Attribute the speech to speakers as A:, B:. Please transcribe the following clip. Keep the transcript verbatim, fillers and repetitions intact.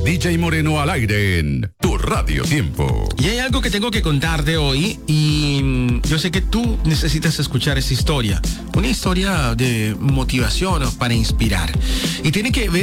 A: D J Moreno al aire en Tu Radio Tiempo.
B: Y hay algo que tengo que contarte hoy y yo sé que tú necesitas escuchar esa historia. Una historia de motivación o para inspirar. Y tiene que ver